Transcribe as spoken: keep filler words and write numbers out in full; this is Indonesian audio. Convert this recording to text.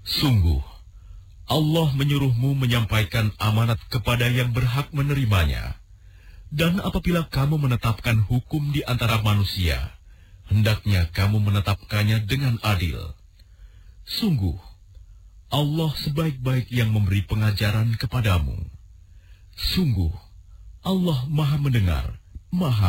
Sungguh, Allah menyuruhmu menyampaikan amanat kepada yang berhak menerimanya. Dan apabila kamu menetapkan hukum di antara manusia, hendaknya kamu menetapkannya dengan adil. Sungguh, Allah sebaik-baik yang memberi pengajaran kepadamu. Sungguh, Allah Maha Mendengar, Maha